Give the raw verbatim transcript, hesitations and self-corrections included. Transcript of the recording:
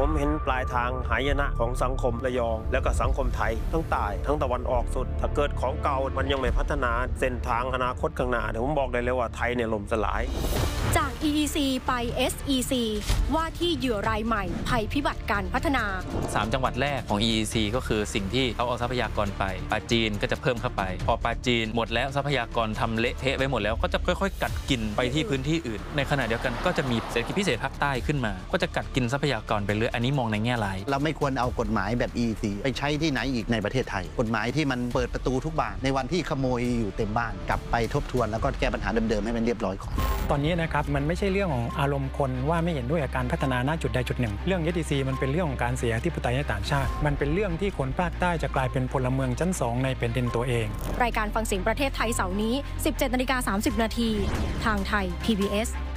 ผมเห็นปลายทางหายนะของสังคมระยองแล้วก็สังคมไทยทั้งใต้ทั้งตะวันออกสุดถ้าเกิดของเก่ามันยังไม่พัฒนาเส้นทางอนาคตข้างหน้าเดี๋ยวผมบอกได้เลยว่าไทยเนี่ยล่มสลายจาก อี อี ซี ไป เอส อี ซี ว่าที่เหยื่อรายใหม่ภัยพิบัติการพัฒนาสามจังหวัดแรกของ อี อี ซี ก็คือสิ่งที่เขาเอาทรัพยากรไปปลาจีนก็จะเพิ่มเข้าไปพอปลาจีนหมดแล้วทรัพยากรทำเละเทะไว้หมดแล้วก็จะค่อยๆกัดกินไปที่พื้นที่อื่นในขณะเดียวกันก็จะมีเศรษฐกิจพิเศษภาคใต้ขึ้นมาก็จะกัดกินทรัพยากรไปเรื่อยอันนี้มองในแง่ร้ายเราไม่ควรเอากฎหมายแบบ อี อี ซี ไปใช้ที่ไหนอีกในประเทศไทยกฎหมายที่มันเปิดประตูทุกบานในวันที่ขโมยอยู่เต็มบ้านกลับไปทบทวนแล้วก็แก้ปัญหาเดิมๆให้มันเรียบร้อยก่อนตอนนี้นะครับมันไม่ใช่เรื่องของอารมณ์คนว่าไม่เห็นด้วยกับการพัฒนาณจุดใดจุดหนึ่งเรื่อง เอส อี ซี มันเป็นเรื่องของการเสียอธิปไตยในต่างชาติมันเป็นเรื่องที่คนภาคใต้จะกลายเป็นพลเมืองชั้นสองในแผ่นดินตัวเองรายการฟังเสียงประเทศไทยเสาร์นี้ สิบเจ็ดนาฬิกาสามสิบนาทีทางไทย พี บี เอส